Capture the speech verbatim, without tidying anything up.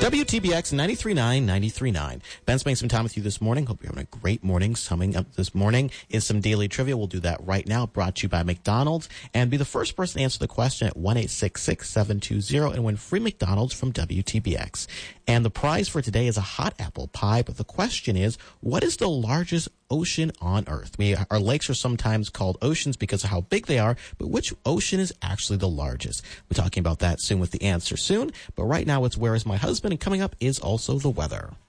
W T B X ninety-three point nine, ninety-three point nine. Ben spending some time with you this morning. Hope you're having a great morning. Coming up this morning is some daily trivia. We'll do that right now. Brought to you by McDonald's. And be the first person to answer the question at one eight six six, seven two zero and win free McDonald's from W T B X. And the prize for today is a hot apple pie. But the question is, what is the largest ocean on Earth? We, our lakes are sometimes called oceans because of how big they are, but which ocean is actually the largest? We're talking about that soon with the answer soon. But right now it's Where Is My Husband? And coming up is also the weather.